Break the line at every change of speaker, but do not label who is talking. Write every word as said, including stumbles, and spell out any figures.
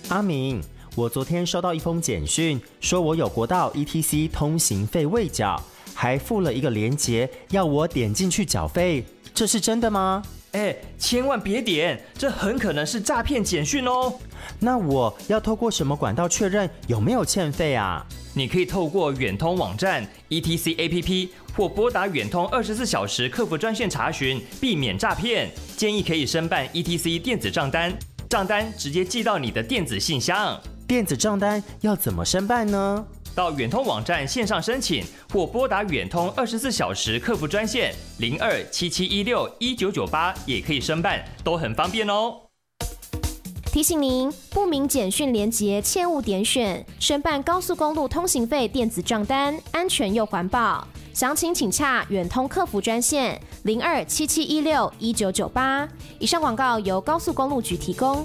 阿明，我昨天收到一封简讯，说我有国道 E T C 通行费未缴，还附了一个连结，要我点进去缴费，这是真的吗？
哎，千万别点，这很可能是诈骗简讯哦。
那我要透过什么管道确认有没有欠费啊？
你可以透过远通网站、E T C A P P 或拨打远通二十四小时客服专线查询，避免诈骗。建议可以申办 E T C 电子账单，账单直接寄到你的电子信箱。
电子账单要怎么申办呢？
到远通网站线上申请，或拨打远通二十四小时客服专线零二七七一六一九九八，也可以申办，都很方便哦。
提醒您，不明简讯连结切勿点选。申办高速公路通行费电子账单，安全又环保。详情请洽远通客服专线零二七七一六一九九八。以上广告由高速公路局提供。